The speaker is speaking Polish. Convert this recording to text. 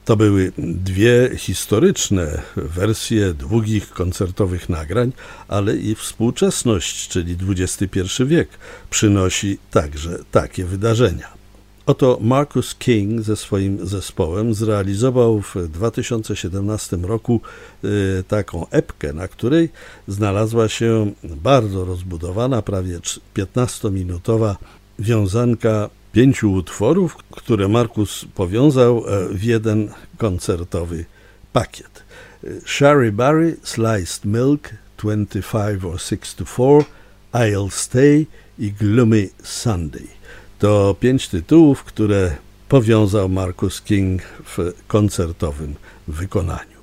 To były dwie historyczne wersje długich koncertowych nagrań, ale i współczesność, czyli XXI wiek, przynosi także takie wydarzenia. Oto Marcus King ze swoim zespołem zrealizował w 2017 roku taką epkę, na której znalazła się bardzo rozbudowana, prawie 15-minutowa wiązanka 5 utworów, które Marcus powiązał w jeden koncertowy pakiet. Shari Barry, Sliced Milk, 25 or 6 to 4, I'll Stay i Gloomy Sunday. To 5 tytułów, które powiązał Marcus King w koncertowym wykonaniu.